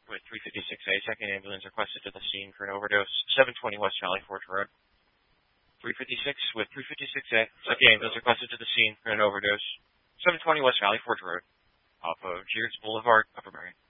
with 356A, second ambulance requested to the scene for an overdose, 720 West Valley Forge Road. 356 with 356A, second ambulance requested to the scene for an overdose, 720 West Valley Forge Road, off of Geertz Boulevard, Upper Merion.